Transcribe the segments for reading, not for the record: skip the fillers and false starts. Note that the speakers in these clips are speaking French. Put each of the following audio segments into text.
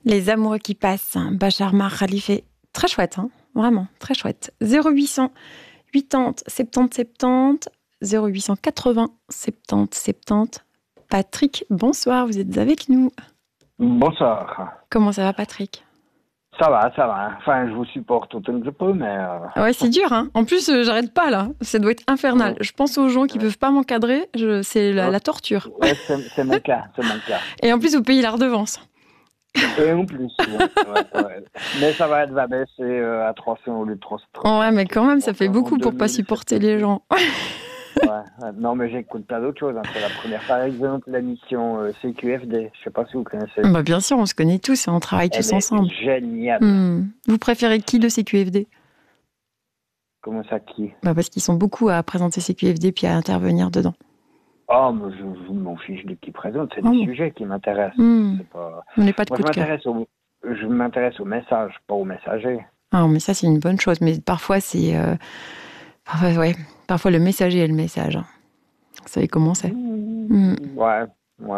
Les amoureux qui passent, Bachar Mar Khalife. Très chouette, hein, vraiment, très chouette. 0800 80 70 70, 0880 70 70. Patrick, bonsoir, vous êtes avec nous. Bonsoir. Comment ça va, Patrick ? Ça va. Enfin, je vous supporte autant que je peux, mais... Ouais, c'est dur, hein. En plus, j'arrête pas, là. Ça doit être infernal. Ouais. Je pense aux gens qui peuvent pas m'encadrer. C'est la torture. Ouais, c'est mon cas, Et en plus, vous payez la redevance. Et en plus, ouais. Mais ça va baisser à 300 au lieu de 300. Ouais, mais quand même, ça fait beaucoup pour pas supporter les gens. Ouais. Non, mais j'écoute plein d'autres choses. Hein. C'est la première. Par exemple, l'émission CQFD. Je sais pas si vous connaissez. Bah, bien sûr, on se connaît tous et on travaille tous ensemble. Génial. Vous préférez qui de CQFD ? Comment ça, qui ? Bah, parce qu'ils sont beaucoup à présenter CQFD puis à intervenir dedans. Oh, mais je m'en fiche de qui présente. C'est des sujets qui m'intéressent. C'est pas... On n'est pas de Moi, coup de cœur. Je m'intéresse aux messages, pas aux messagers. Ah, mais ça, c'est une bonne chose. Mais parfois, c'est... Parfois, le messager est le message. Hein. Vous savez comment c'est. Ouais.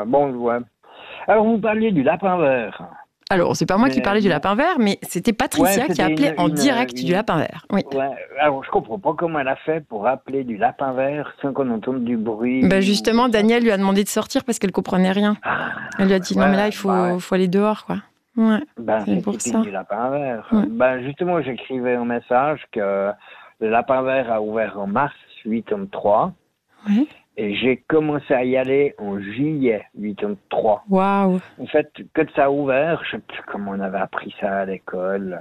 Alors, vous parliez du lapin vert. Alors, c'est pas moi qui parlais du lapin vert, mais c'était Patricia qui appelait en direct du lapin vert. Oui. Ouais. Alors, je comprends pas comment elle a fait pour appeler du lapin vert sans qu'on entende du bruit. Bah justement, Daniel lui a demandé de sortir parce qu'elle comprenait rien. Elle lui a dit non, mais là, il faut aller dehors, quoi. Ouais. C'est pour ça. Du lapin vert. Ouais. Justement, j'écrivais un message que le lapin vert a ouvert en mars 83. Oui. Et j'ai commencé à y aller en juillet 83. Waouh. En fait, quand ça a ouvert, je sais plus comment on avait appris ça à l'école.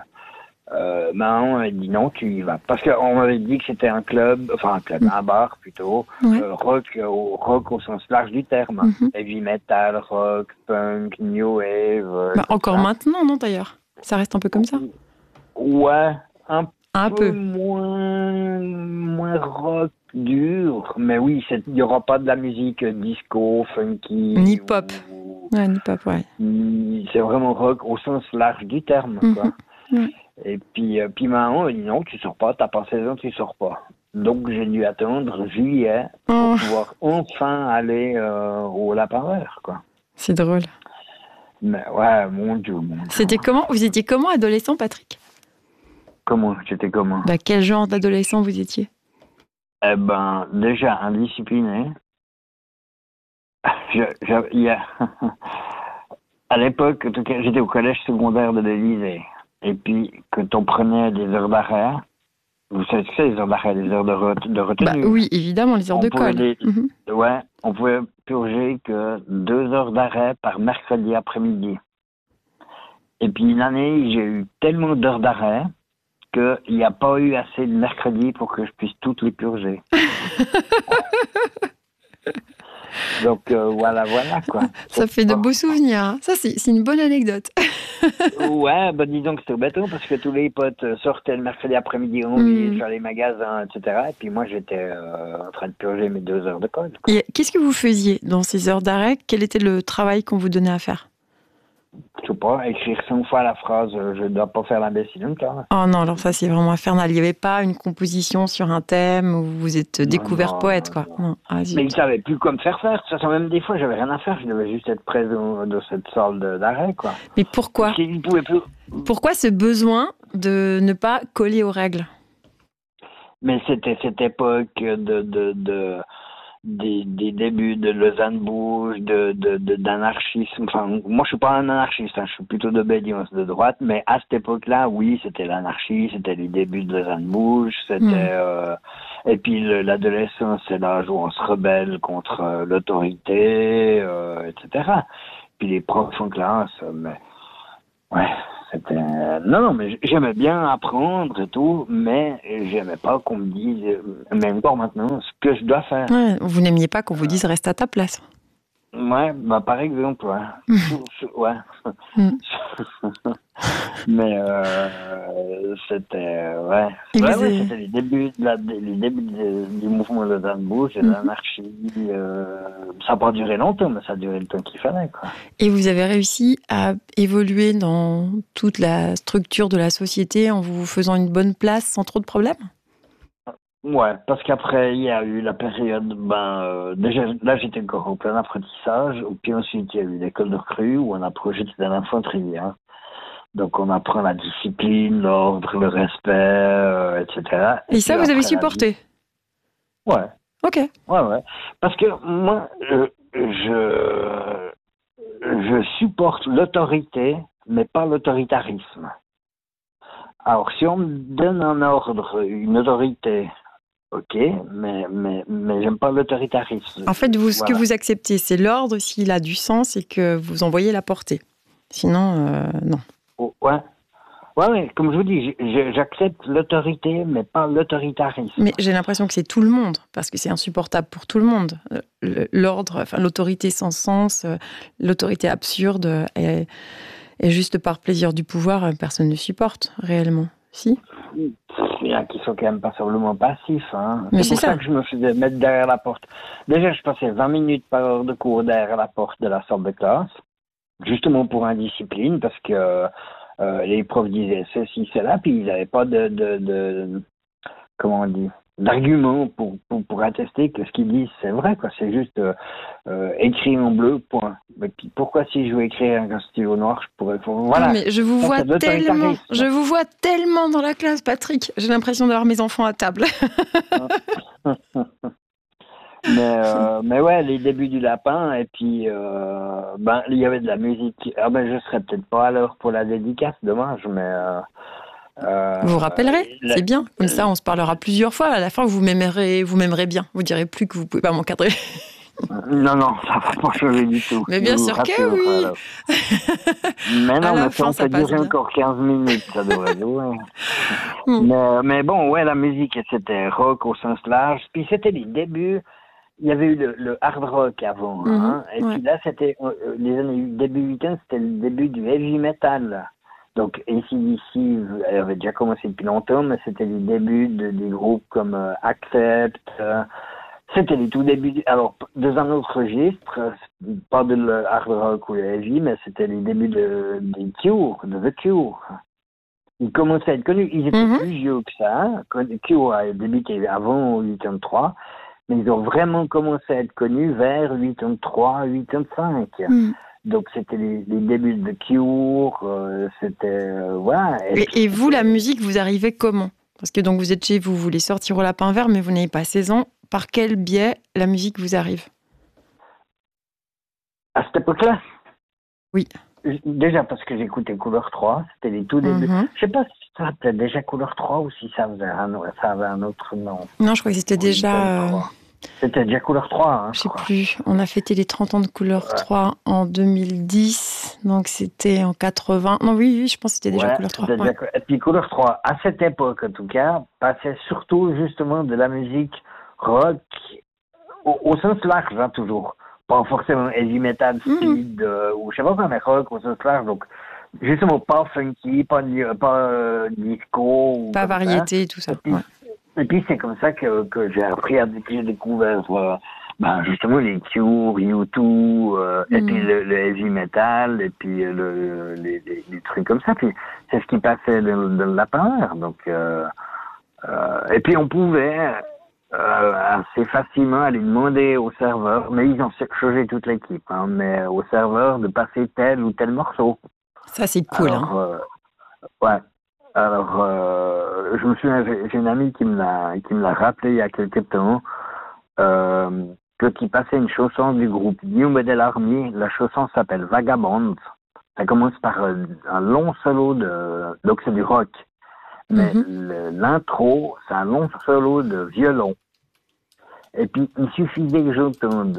On m'a dit non, tu y vas. Parce qu'on m'avait dit que c'était un club, un bar plutôt, rock au sens large du terme. Heavy metal, rock, punk, new wave. Encore maintenant, non d'ailleurs. Ça reste un peu comme ça. Ouais, un peu peu moins rock dur, mais oui, il n'y aura pas de la musique disco, funky. Ni pop. Ouais, ni pop, ouais. C'est vraiment rock au sens large du terme, quoi. Et puis maman a dit non, tu sors pas, t'as pas 16 ans, tu sors pas. Donc j'ai dû attendre juillet pour pouvoir enfin aller au lapin vert, quoi. C'est drôle. Mais ouais, mon Dieu. C'était comment ? Vous étiez comment adolescent, Patrick ? J'étais comment ? Bah, quel genre d'adolescent vous étiez ? Déjà indiscipliné. À l'époque, en tout cas, j'étais au collège secondaire de l'Élysée. Et puis, quand on prenait des heures d'arrêt, vous savez ce que c'est, les heures d'arrêt, les heures de retenue. Bah, oui, évidemment, les heures de colle. Ouais, on pouvait purger que 2 heures d'arrêt par mercredi après-midi. Et puis, une année, j'ai eu tellement d'heures d'arrêt qu'il n'y a pas eu assez de mercredi pour que je puisse toutes les purger. Donc voilà quoi. Ça fait de beaux souvenirs. Hein. Ça, c'est une bonne anecdote. Ouais, disons que c'était béton parce que tous les potes sortaient le mercredi après-midi en ville, faire les magasins, etc. Et puis moi, j'étais en train de purger mes 2 heures de colle. Et qu'est-ce que vous faisiez dans ces heures d'arrêt ? Quel était le travail qu'on vous donnait à faire ? Je sais pas, écrire 5 fois la phrase « je ne dois pas faire l'imbécile » encore. Oh non, alors ça c'est vraiment infernal. Il n'y avait pas une composition sur un thème où vous êtes découvert poète, quoi. Non. Mais ils ne savaient plus quoi me faire. Ça, même des fois, j'avais rien à faire. Je devais juste être présent dans cette salle d'arrêt, quoi. Mais pourquoi ? Pourquoi ce besoin de ne pas coller aux règles ? Mais c'était cette époque des débuts de Lausanne Bouge, d'anarchisme. Enfin, moi, je suis pas un anarchiste, hein, je suis plutôt d'obédience de droite, mais à cette époque-là, oui, c'était l'anarchie, c'était les débuts de Lausanne Bouge, c'était et puis l'adolescence, c'est l'âge où on se rebelle contre l'autorité, etc. Puis les profs en classe, mais ouais. C'était... Non, mais j'aimais bien apprendre et tout, mais j'aimais pas qu'on me dise, même encore maintenant, ce que je dois faire. Ouais, vous n'aimiez pas qu'on vous dise reste à ta place. Ouais, par exemple, ouais. Mais c'était, ouais. C'était les débuts du mouvement Lausanne Bouge, de l'anarchie. Ça n'a pas duré longtemps, mais ça a duré le temps qu'il fallait, quoi. Et vous avez réussi à évoluer dans toute la structure de la société en vous faisant une bonne place sans trop de problèmes ? Ouais, parce qu'après, il y a eu la période, déjà, là, j'étais encore en plein apprentissage, puis ensuite, il y a eu l'école de recrue, où on a projeté dans l'infanterie, hein. Donc on apprend la discipline, l'ordre, le respect, etc. Et ça, puis vous avez après, supporté? Ouais, Ok. ouais. Parce que moi, je supporte l'autorité, mais pas l'autoritarisme. Alors, si on me donne un ordre, une autorité, ok, mais j'aime pas l'autoritarisme. En fait, ce que vous acceptez, c'est l'ordre s'il a du sens et que vous envoyez la portée. Sinon, non. Oh, ouais, comme je vous dis, j'accepte l'autorité, mais pas l'autoritarisme. Mais j'ai l'impression que c'est tout le monde, parce que c'est insupportable pour tout le monde. L'ordre, enfin l'autorité sans sens, l'autorité absurde, et juste par plaisir du pouvoir, personne ne supporte réellement. Si? Il y en a qui sont quand même passablement passifs. Hein. Mais c'est pour ça que je me faisais mettre derrière la porte. Déjà, je passais 20 minutes par heure de cours derrière la porte de la salle de classe, justement pour indiscipline, parce que les profs disaient ceci, cela, puis ils n'avaient pas comment on dit, d'arguments pour attester que ce qu'ils disent c'est vrai, quoi. C'est juste écrit en bleu, point. Mais puis pourquoi si je veux écrire un stylo noir, je pourrais. Voilà. Non, mais je vous vois tellement dans la classe, Patrick. J'ai l'impression d'avoir mes enfants à table. Mais ouais, les débuts du lapin, et puis il y avait de la musique. Je serais peut-être pas à l'heure pour la dédicace, dommage, mais vous vous rappellerez, c'est bien. Comme ça, on se parlera plusieurs fois. À la fin, vous m'aimerez bien. Vous direz plus que vous pouvez pas m'encadrer. Non, ça va pas changer du tout. Mais bien sûr que oui. Mais non, ça durer encore 15 minutes, ça devrait durer. Mais bon, ouais, la musique, c'était rock au sens large. Puis c'était les débuts. Il y avait eu le hard rock avant. Et puis là, c'était les années début 80, c'était le début du heavy metal. Donc, AC/DC avait déjà commencé depuis longtemps, mais c'était les débuts des groupes comme Accept. C'était les tout débuts. Alors, dans un autre registre, pas de le hard rock ou le heavy, mais c'était les débuts des Cure, de The Cure. Ils commençaient à être connus. Ils étaient plus vieux que ça. Cure a débuté avant 83, mais ils ont vraiment commencé à être connus vers 83, 85. Donc, c'était les débuts de Cure, c'était... voilà. Et vous, la musique, vous arrivez comment? Parce que donc vous êtes chez vous, vous voulez sortir au lapin vert, mais vous n'avez pas 16 ans. Par quel biais la musique vous arrive? À cette époque-là? Oui. Déjà parce que j'écoutais Couleur 3, c'était les tout débuts. Je sais pas si ça s'appelait déjà Couleur 3 ou si ça avait un autre nom. Non, je crois que c'était déjà... C'était déjà Couleur 3, hein, je sais plus. On a fêté les 30 ans de Couleur 3 en 2010, donc c'était en 80. Non, oui, je pense que c'était déjà Couleur 3. Et puis Couleur 3, à cette époque en tout cas, passait surtout justement de la musique rock, au sens large, hein, toujours. Pas forcément heavy metal, speed, ou je sais pas quoi, mais rock au sens large, donc justement pas funky, pas disco. Pas variété et tout ça. Et puis c'est comme ça que j'ai appris que j'ai découvert justement les Cure, U2, et puis le heavy metal, et puis les trucs comme ça. Puis c'est ce qui passait dans le lapin vert. Donc et puis on pouvait assez facilement aller demander au serveur, mais ils ont changé toute l'équipe, mais au serveur de passer tel ou tel morceau. Ça c'est cool. Ouais. Alors, je me souviens, j'ai une amie qui me l'a rappelé il y a quelques temps, qui passait une chanson du groupe New Model Army. La chanson s'appelle Vagabond. Ça commence par un long solo donc c'est du rock. Mais l'intro, c'est un long solo de violon. Et puis, il suffisait que j'entende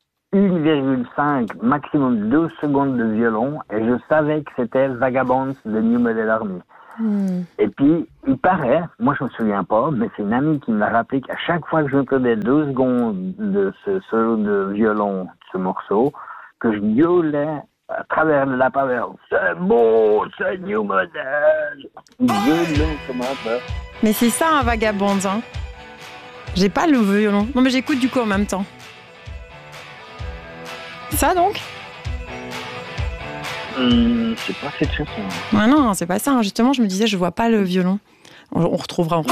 1,5, maximum 2 secondes de violon, et je savais que c'était Vagabond de New Model Army. Et puis, il paraît, moi je me souviens pas, mais c'est une amie qui me l'a rappelé qu'à chaque fois que j'entendais 2 secondes de ce solo de violon, de ce morceau, que je gueulais à travers le lapin vert. C'est beau, c'est New Model. Gueulais comme un peu. Mais c'est ça un vagabond, hein. J'ai pas le violon. Non mais j'écoute du coup en même temps. Ça donc? C'est pas cette chanson. Ouais, non, c'est pas ça. Justement, je me disais, je vois pas le violon. On retrouvera. Non.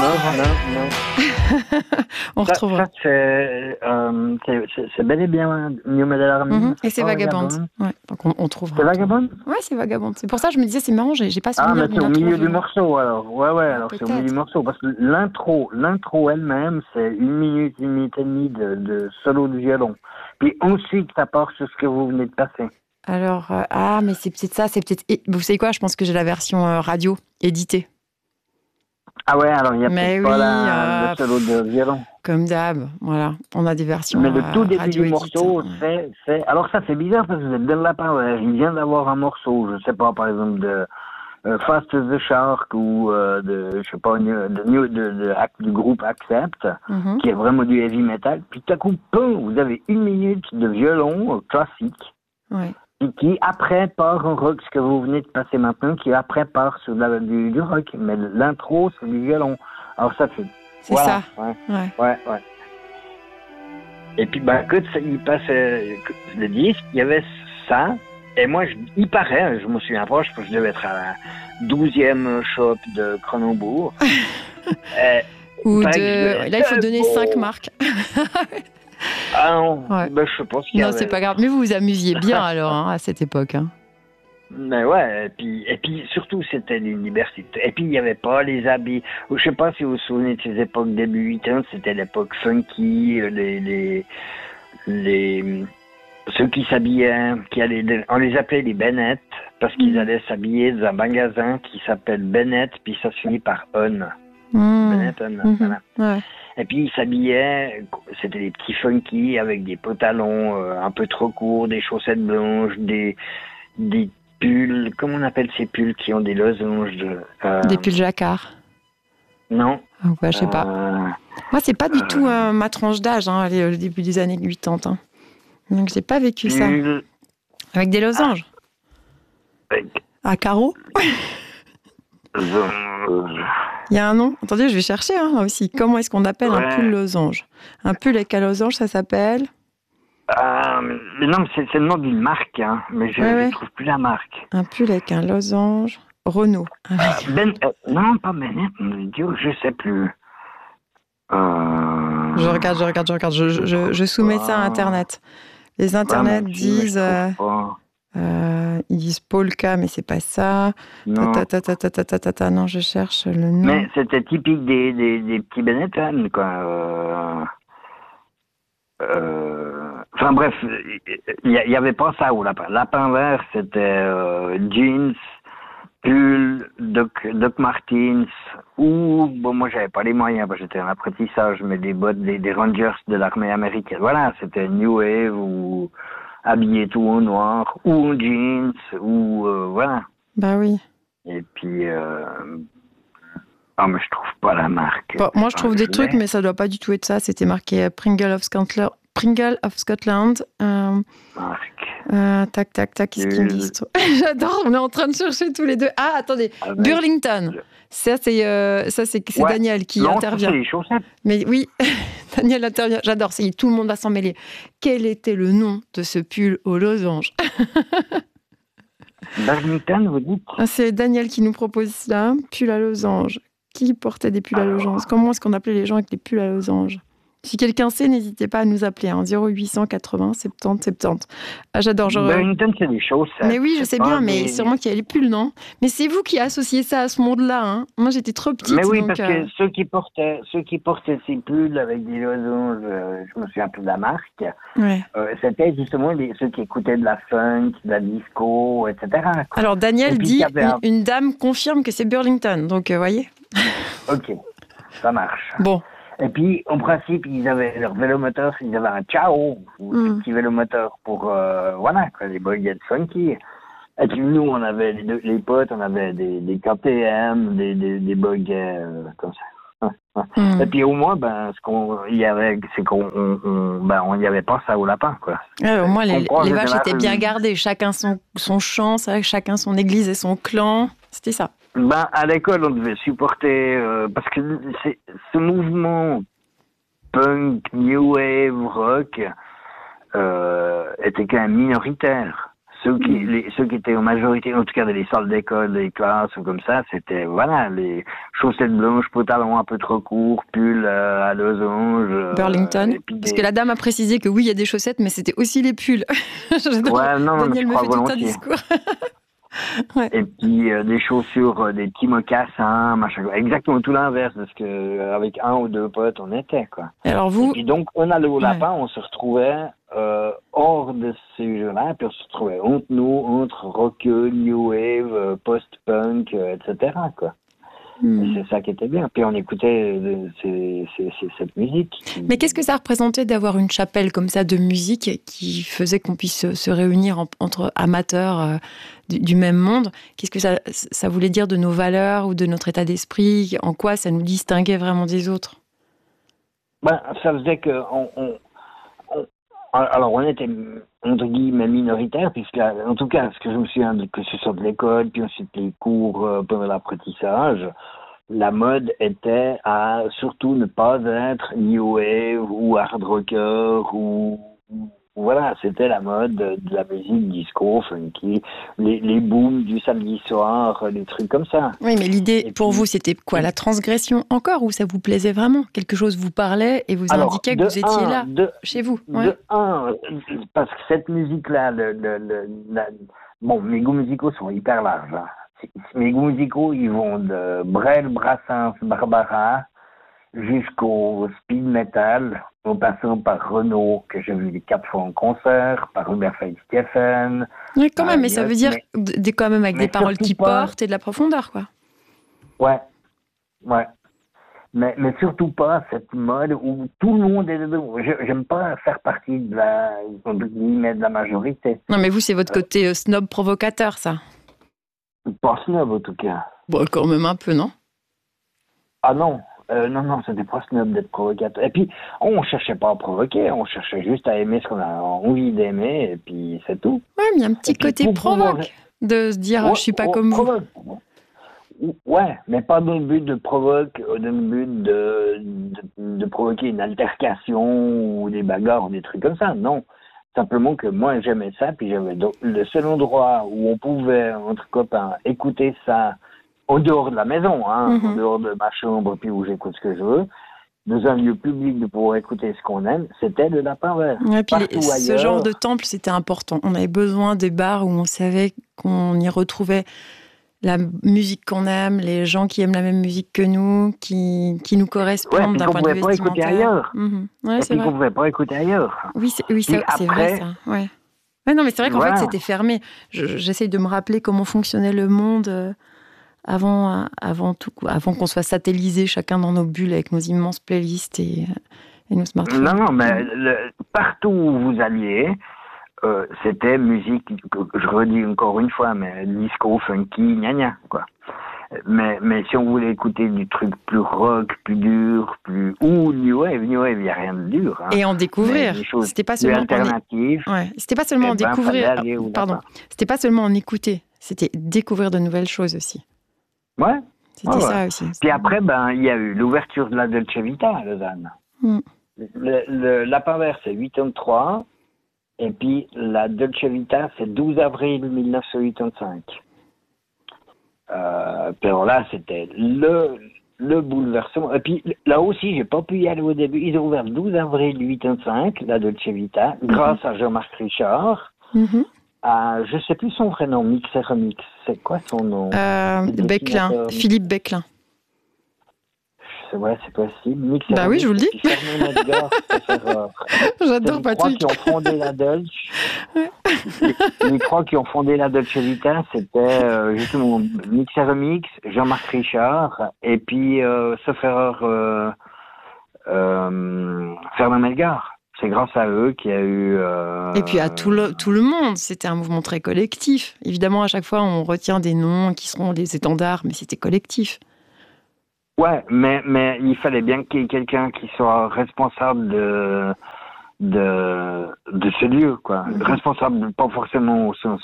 On retrouvera. Ça, c'est bel et bien New Metal Army. Et c'est Vagabond. Ouais, donc on trouvera. C'est Vagabond? Ouais, c'est Vagabond. C'est pour ça que je me disais, c'est marrant, j'ai pas Ah, souvenir mais c'est au milieu du morceau, alors. Ouais, alors c'est au milieu peut-être. du morceau. Parce que l'intro elle-même, c'est 1 minute et demie de solo de violon. Puis ensuite, ça part sur ce que vous venez de passer. Alors, mais c'est peut-être ça, vous savez quoi, je pense que j'ai la version radio, éditée. Ah ouais, alors il y a Mais peut-être pas le solo de violon. Comme d'hab, voilà, on a des versions mais le tout début radio du morceau, ouais. c'est... Alors ça, c'est bizarre parce que vous êtes dans la power. Il vient d'avoir un morceau, je sais pas, par exemple, de Fast as the Shark ou du groupe Accept, qui est vraiment du heavy metal. Puis tout à coup, vous avez 1 minute de violon classique. Ouais. Qui après part en rock, ce que vous venez de passer maintenant, qui après part sur du rock. Mais l'intro, c'est du violon. Alors ça, c'est ça. Ouais. Et puis, écoute, il passait le disque, il y avait ça. Et moi, il paraît, je me souviens pas, je pense que je devais être à la 12e shop de Cronenbourg. Là, il faut donner 5 marques. Ah non, je pense qu'il y avait... Non, c'est pas grave. Mais vous vous amusiez bien alors, à cette époque. Mais ouais, et puis surtout, c'était l'université. Et puis, il n'y avait pas les habits. Je sais pas si vous vous souvenez de ces époques début 80, c'était l'époque funky, ceux qui s'habillaient, on les appelait les Bennett, parce qu'ils allaient s'habiller dans un magasin qui s'appelle Bennett, puis ça se finit par On. Bennett On, voilà. Ouais. Et puis ils s'habillaient, c'était des petits funky avec des pantalons un peu trop courts, des chaussettes blanches, des pulls, comment on appelle ces pulls qui ont des losanges des pulls jacquard. Non. Ouais, je sais pas. Moi, c'est pas du tout ma tranche d'âge, le début des années 80. Donc, j'ai pas vécu ça. Avec des losanges. À carreaux. Il y a un nom. Attendez, je vais chercher là aussi. Comment est-ce qu'on appelle un pull losange? Un pull avec un losange, ça s'appelle mais non, c'est le nom d'une marque, mais je ne trouve plus la marque. Un pull avec un losange. Renault. Non, pas Bennett, je sais plus. Je regarde. Je soumets ça à Internet. Les Internets disent... ils disent Polka, mais c'est pas ça. Non. Non, je cherche le nom. Mais c'était typique des petits Benetton, quoi. Enfin bref, il y avait pas ça au lapin. Lapin vert, c'était jeans, pull, Doc Martens, ou moi j'avais pas les moyens, j'étais en apprentissage, mais des bottes, des Rangers de l'armée américaine. Voilà, c'était New Wave ou habillé tout en noir, ou en jeans, ou voilà. Bah oui. Et puis, mais je trouve pas la marque. Bon, moi je trouve des trucs, mais ça doit pas du tout être ça. C'était marqué Pringle of Scotland. Tac, qu'est-ce qu'ils me disent? J'adore, on est en train de chercher tous les deux. Ah, attendez, Burlington. Ça, c'est Daniel qui intervient. C'est les chaussettes. Mais oui, Daniel intervient. J'adore, tout le monde va s'en mêler. Quel était le nom de ce pull aux losanges? Burlington, vous dites? C'est Daniel qui nous propose ça. Pull à losanges. Qui portait des pulls à losanges? Comment est-ce qu'on appelait les gens avec des pulls à losanges? Si quelqu'un sait, n'hésitez pas à nous appeler. 0800 80 70 70. Ah, j'adore. Burlington, c'est des chaussettes. Mais oui, je sais bien, mais sûrement qu'il y a les pulls, non? Mais c'est vous qui associez ça à ce monde-là. Moi, j'étais trop petite. Mais oui, donc, parce que ceux qui portaient ces pulls avec des losanges, je me souviens plus de la marque, c'était justement ceux qui écoutaient de la funk, de la disco, etc. Alors, Daniel dit, une dame confirme que c'est Burlington. Donc, voyez. Ok, ça marche. Bon. Et puis, en principe, ils avaient leur vélomoteur, ils avaient un Ciao, ou ce petit vélomoteur pour, les baguettes funky. Et puis, nous, on avait les potes, on avait des KTM, des baguettes comme ça. Et puis, au moins, ce qu'on y avait, c'est on n'y avait pas ça au lapin, quoi. Au moins, les vaches étaient bien gardées. Chacun son champ, chacun son église et son clan. C'était ça. À l'école, on devait supporter, parce que ce mouvement punk, new wave, rock, était quand même minoritaire. Ceux qui étaient en majorité, en tout cas dans les salles d'école, les classes ou comme ça, c'était, voilà, les chaussettes blanches, pantalons un peu trop courts, pull à losange. Burlington. Parce que la dame a précisé que oui, il y a des chaussettes, mais c'était aussi les pulls. J'adore. Ouais, non, Daniel mais me fait tout un volontiers. discours. Ouais. Et puis des chaussures, des petits mocassins, machin. Exactement tout l'inverse de ce que avec un ou deux potes on était, quoi. Et alors vous. Et puis donc on allait au lapin, on se retrouvait hors de ces jeux-là, puis on se retrouvait entre nous, entre rock, new wave, post-punk, etc. quoi. Et c'est ça qui était bien. Puis on écoutait cette musique. Mais qu'est-ce que ça représentait d'avoir une chapelle comme ça de musique qui faisait qu'on puisse se réunir entre amateurs du même monde? Qu'est-ce que ça voulait dire de nos valeurs ou de notre état d'esprit? En quoi ça nous distinguait vraiment des autres? Ben, ça faisait que alors on était entre guillemets minoritaires, puisque en tout cas ce que je me souviens, que ce soit de l'école, puis ensuite les cours pendant l'apprentissage, la mode était à surtout ne pas être new wave ou hard rocker ou voilà, c'était la mode de la musique disco, funky, les booms du samedi soir, des trucs comme ça. Oui, mais l'idée pour vous, c'était quoi? La transgression encore, ou ça vous plaisait vraiment? Quelque chose vous parlait et vous indiquait que vous étiez là, chez vous? Ouais. Parce que cette musique-là, bon, mes goûts musicaux sont hyper larges. Hein. Mes goûts musicaux, ils vont de Brel, Brassens, Barbara, jusqu'au speed metal, en passant par Renaud, que j'ai vu 4 fois en concert, par Hubert Stephen. Oui, quand même, mais ça veut dire quand même avec des paroles qui portent et de la profondeur, quoi. Ouais. Mais surtout pas cette mode où tout le monde est dedans. J'aime pas faire partie de la majorité. Non, mais vous, c'est votre côté snob provocateur, ça. Pas snob, en tout cas. Bon, quand même un peu, non? Ah non. Non, c'était pas snob d'être provocateur. Et puis, on cherchait pas à provoquer, on cherchait juste à aimer ce qu'on a envie d'aimer, et puis c'est tout. Ouais, mais il y a un petit côté provoque de se dire, je suis pas comme vous. Ouais, mais pas dans le but de provoquer, dans le but de provoquer une altercation ou des bagarres ou des trucs comme ça, non. Simplement que moi, j'aimais ça, puis j'avais le seul endroit où on pouvait, entre copains, écouter ça, en dehors de la maison, hein, en dehors de ma chambre, puis où j'écoute ce que je veux, dans un lieu public de pouvoir écouter ce qu'on aime, c'était le Lapin Vert. Ouais, puis ce genre de temple, c'était important. On avait besoin des bars où on savait qu'on y retrouvait la musique qu'on aime, les gens qui aiment la même musique que nous, qui nous correspondent d'un point de vue vestimentaire. Ouais, et puis qu'on ne pouvait pas écouter ailleurs. Oui, c'est vrai ça. Ouais, non, mais c'est vrai qu'en fait, c'était fermé. J'essaye de me rappeler comment fonctionnait le monde avant qu'on soit satellisés chacun dans nos bulles avec nos immenses playlists et nos smartphones. Non, mais partout où vous alliez, c'était musique, je redis encore une fois, mais disco, funky, gna quoi. Mais si on voulait écouter du truc plus rock, plus dur, ou new wave, il n'y a rien de dur. Hein. Et en découvrir. C'était pas seulement alternatives. C'était pas seulement en découvrir. Pardon. C'était pas seulement en écouter. C'était découvrir de nouvelles choses aussi. Ouais. C'était ça aussi. Puis après, il y a eu l'ouverture de la Dolce Vita à Lausanne. Le Lapin Vert, c'est 83. Et puis, la Dolce Vita, c'est 12 avril 1985. Puis alors là, c'était le bouleversement. Et puis, là aussi, j'ai pas pu y aller au début. Ils ont ouvert le 12 avril 1985, la Dolce Vita, grâce à Jean-Marc Richard. Je sais plus son vrai nom, Mixer Remix. C'est quoi son nom? Becklin, Philippe Becklin. Ouais, c'est possible. Mixer bah oui, je vous le dis. J'adore Patrick. Les 3 qui ont fondé la Dolce. Les 3 qui ont fondé la Dolce Vita, c'était justement Mixer Remix, Jean-Marc Richard, et puis, sauf erreur, Fernand Melgar. C'est grâce à eux qu'il y a eu... Et puis à tout le monde, c'était un mouvement très collectif. Évidemment, à chaque fois, on retient des noms qui seront les étendards, mais c'était collectif. Ouais, mais il fallait bien qu'il y ait quelqu'un qui soit responsable de ce lieu, quoi. Responsable, pas forcément au sens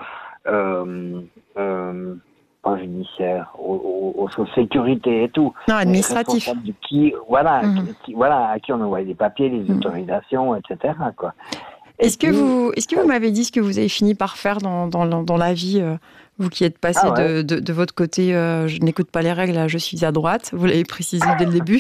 pas judiciaire, au sens sécurité et tout. Non, administratif. Responsable de à qui on envoyait les papiers, les autorisations, etc., quoi. Est-ce que vous m'avez dit ce que vous avez fini par faire dans la vie, vous qui êtes passé de votre côté, je n'écoute pas les règles, je suis à droite, vous l'avez précisé dès le début.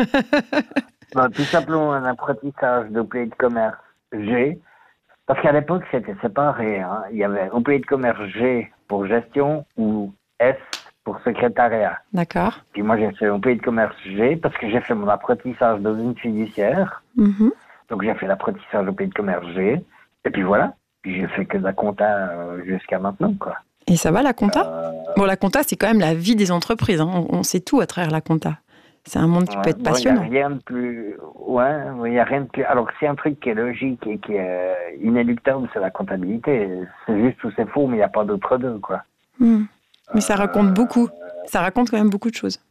Tout simplement un apprentissage d'employé de commerce G, parce qu'à l'époque c'était séparé. Hein. Il y avait employé de commerce G pour gestion ou S pour secrétariat. D'accord. Puis moi j'ai fait employé de commerce G parce que j'ai fait mon apprentissage dans une fiduciaire. Mm-hmm. Donc j'ai fait l'apprentissage d'employé de commerce G. Et puis voilà. Puis j'ai fait que de la compta jusqu'à maintenant, quoi. Et ça va la compta Bon, la compta c'est quand même la vie des entreprises. Hein. On sait tout à travers la compta. C'est un monde qui peut être passionnant. Il n'y a rien de plus. Ouais, il n'y a rien de plus. Alors que c'est un truc qui est logique et qui est inéluctable, c'est la comptabilité. C'est juste ou c'est faux, mais il n'y a pas d'autre deux, quoi. Mais ça raconte beaucoup. Ça raconte quand même beaucoup de choses.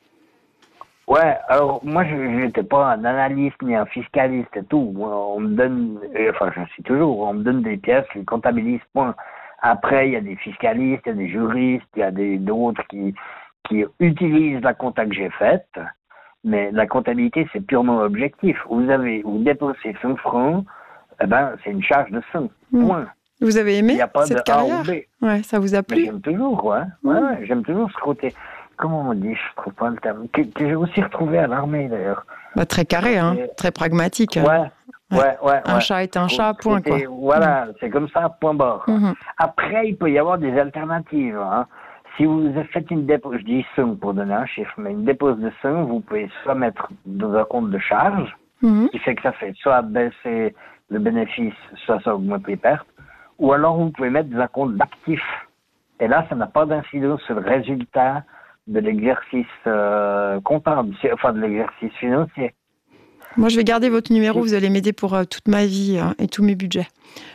Ouais, alors moi je n'étais pas un analyste ni un fiscaliste et tout. Moi, on me donne, enfin je suis toujours, on me donne des pièces, je les comptabilise, point. Après, il y a des fiscalistes, il y a des juristes, il y a d'autres qui utilisent la compta que j'ai faite, mais la comptabilité c'est purement objectif. Vous déposez 5 francs, eh ben c'est une charge de 5, point. Vous avez aimé cette carrière? Ouais, ça vous a plu? Mais j'aime toujours, ouais, j'aime toujours ce côté. Comment on dit? Je trouve pas le terme. Que j'ai aussi retrouvé à l'armée d'ailleurs. Très carré, hein, très pragmatique. Ouais. Un chat est un chat, point, quoi. Voilà, c'est comme ça, point barre. Après, il peut y avoir des alternatives. Hein. Si vous faites une dépose, je dis somme pour donner un chiffre, mais une dépose de somme, vous pouvez soit mettre dans un compte de charge, qui fait que ça fait soit baisser le bénéfice, soit ça augmente les pertes, ou alors vous pouvez mettre dans un compte d'actifs. Et là, ça n'a pas d'incidence sur le résultat de l'exercice comptable, enfin de l'exercice financier. Moi, je vais garder votre numéro, vous allez m'aider pour toute ma vie et tous mes budgets.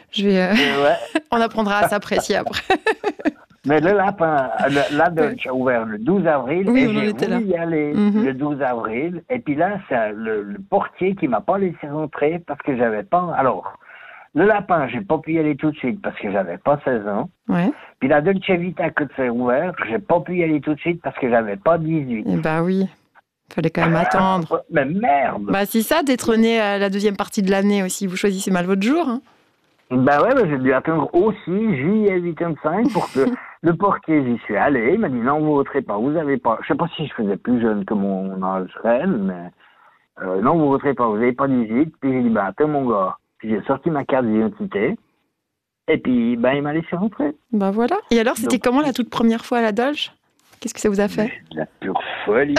On apprendra à s'apprécier après. Mais le lapin, la Dutch a ouvert le 12 avril et j'ai voulu y aller le 12 avril. Et puis là, c'est le portier qui m'a pas laissé rentrer parce que j'avais pas... Alors, le lapin, j'ai pas pu y aller tout de suite parce que j'avais pas 16 ans. Ouais. Puis la Dolce Vita que c'est ouvert, j'ai pas pu y aller tout de suite parce que j'avais pas 18. Eh ben oui, fallait quand même attendre. Mais merde. C'est ça d'être né à la deuxième partie de l'année aussi. Vous choisissez mal votre jour. Hein. J'ai dû attendre aussi juillet 85 pour que le portier, j'y suis allé. Il m'a dit non, vous voterez pas. Vous avez pas. Je sais pas si je faisais plus jeune que mon âge réel, mais non, vous voterez pas. Vous avez pas 18. Puis j'ai dit attends mon gars. Puis j'ai sorti ma carte d'identité. Et puis, il m'a laissé rentrer. Voilà. Et alors, c'était comment la toute première fois à la Dolce? Qu'est-ce que ça vous a fait? La pure folie.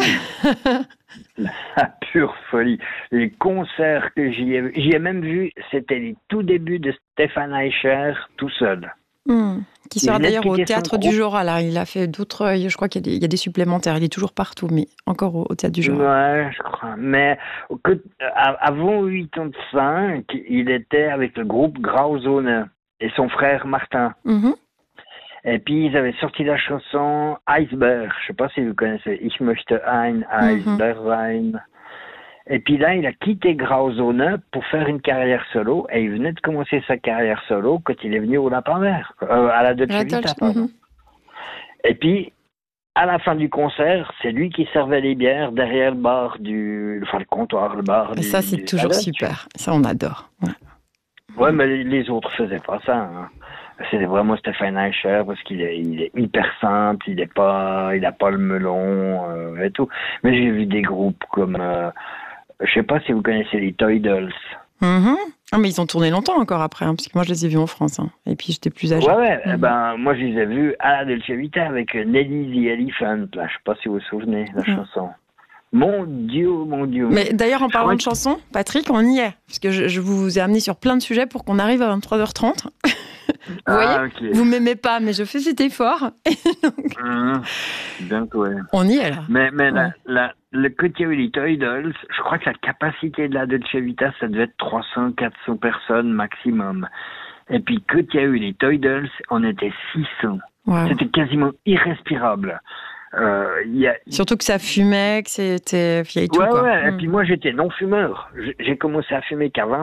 La pure folie. Les concerts que j'y ai même vu, c'était les tout débuts de Stéphane Eicher tout seul. Qui sera d'ailleurs au Théâtre du Jorat. Là. Il a fait d'autres... Je crois qu'il y a des supplémentaires. Il est toujours partout, mais encore au Théâtre du Jorat. Ouais, je crois. Mais avant 85, il était avec le groupe Grauzone et son frère Martin. Et puis, ils avaient sorti la chanson Eisberg. Je sais pas si vous connaissez. Ich möchte ein Eisberg sein. Et puis là, il a quitté Grauzone pour faire une carrière solo. Et il venait de commencer sa carrière solo quand il est venu au Lapin Vert. À la Dolce Vita, pardon. Et puis, à la fin du concert, c'est lui qui servait les bières derrière le bar le comptoir, le bar. Et ça, c'est toujours super. Ça, on adore. Ouais, mais les autres faisaient pas ça. Hein. C'est vraiment Stéphane Eicher parce qu'il est hyper simple, il a pas le melon et tout. Mais j'ai vu des groupes comme, je sais pas si vous connaissez les Toy Dolls. Ah, mais ils ont tourné longtemps encore après, parce que moi je les ai vus en France. Et puis j'étais plus âgée. Ouais. Moi je les ai vus à la Dolce Vita avec Nelly the Elephant. Là, je sais pas si vous vous souvenez de la chanson. Mon Dieu. Mais d'ailleurs, en parlant de chansons, Patrick, on y est. Parce que je vous ai amené sur plein de sujets pour qu'on arrive à 23h30. Vous voyez, okay. Vous m'aimez pas, mais je fais cet effort. Bientôt, ouais. On y est, là. Mais le côté les Toy Dolls, je crois que la capacité de la Dolce Vita, ça devait être 300-400 personnes maximum. Et puis, quand il y a eu les Toy Dolls, on était 600. Wow. C'était quasiment irrespirable. Surtout que ça fumait, que c'était vieille tout. Ouais. Et puis moi, j'étais non-fumeur. J'ai commencé à fumer qu'à 20